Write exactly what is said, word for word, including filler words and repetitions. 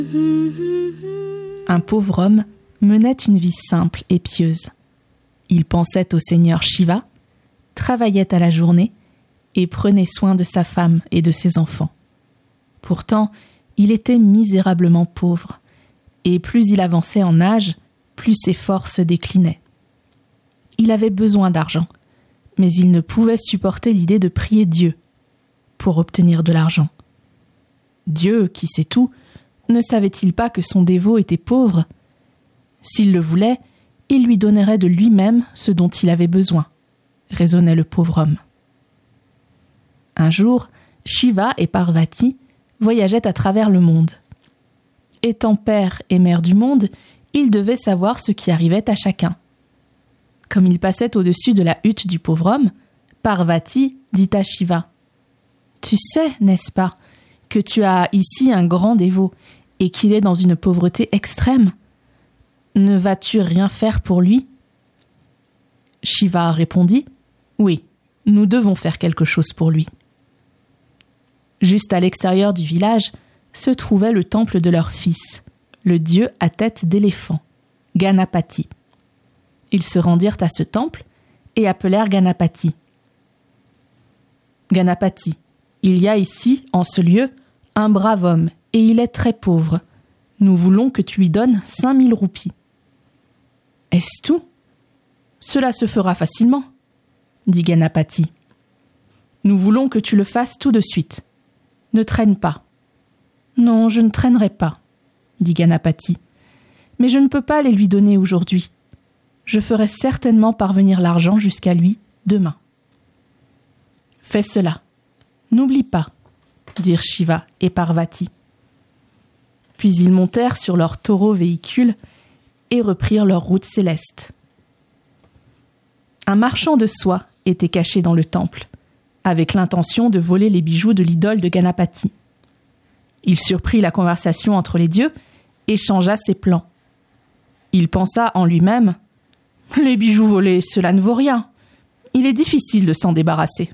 Un pauvre homme menait une vie simple et pieuse. Il pensait au Seigneur Shiva, travaillait à la journée et prenait soin de sa femme et de ses enfants. Pourtant, il était misérablement pauvre, et plus il avançait en âge, plus ses forces déclinaient. Il avait besoin d'argent, mais il ne pouvait supporter l'idée de prier Dieu pour obtenir de l'argent. Dieu, qui sait tout, ne savait-il pas que son dévot était pauvre ? S'il le voulait, il lui donnerait de lui-même ce dont il avait besoin, raisonnait le pauvre homme. Un jour, Shiva et Parvati voyageaient à travers le monde. Étant père et mère du monde, ils devaient savoir ce qui arrivait à chacun. Comme ils passaient au-dessus de la hutte du pauvre homme, Parvati dit à Shiva : « Tu sais, n'est-ce pas, que tu as ici un grand dévot et qu'il est dans une pauvreté extrême ? Ne vas-tu rien faire pour lui ?» Shiva répondit : « Oui, nous devons faire quelque chose pour lui. » Juste à l'extérieur du village se trouvait le temple de leur fils, le dieu à tête d'éléphant, Ganapati. Ils se rendirent à ce temple et appelèrent Ganapati. « Ganapati, il y a ici, en ce lieu, un brave homme et il est très pauvre. Nous voulons que tu lui donnes cinq mille roupies. »« Est-ce tout ? Cela se fera facilement, » dit Ganapati. « Nous voulons que tu le fasses tout de suite. Ne traîne pas. »« Non, je ne traînerai pas, » dit Ganapati. « Mais je ne peux pas les lui donner aujourd'hui. Je ferai certainement parvenir l'argent jusqu'à lui demain. »« Fais cela. N'oublie pas, » dirent Shiva et Parvati. Puis ils montèrent sur leur taureau véhicule et reprirent leur route céleste. Un marchand de soie était caché dans le temple, avec l'intention de voler les bijoux de l'idole de Ganapati. Il surprit la conversation entre les dieux et changea ses plans. Il pensa en lui-même : « Les bijoux volés, cela ne vaut rien. Il est difficile de s'en débarrasser. »